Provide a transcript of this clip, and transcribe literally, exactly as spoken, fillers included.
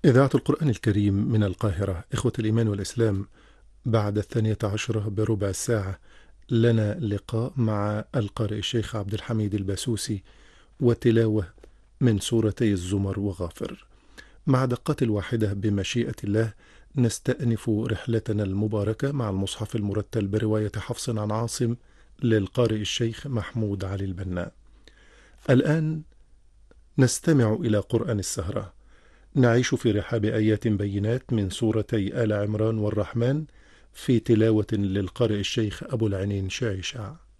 إذاعة القرآن الكريم من القاهرة. إخوة الإيمان والإسلام، بعد الثانية عشرة بربع ساعة لنا لقاء مع القارئ الشيخ عبد الحميد الباسوسي وتلاوة من سورتي الزمر وغافر. مع دقات الواحدة بمشيئة الله نستأنف رحلتنا المباركة مع المصحف المرتل برواية حفص عن عاصم للقارئ الشيخ محمود علي البنا. الآن نستمع إلى قرآن السهرة، نعيش في رحاب آيات بينات من سورتي آل عمران والرحمن في تلاوة للقارئ الشيخ أبو العينين شاعشاع.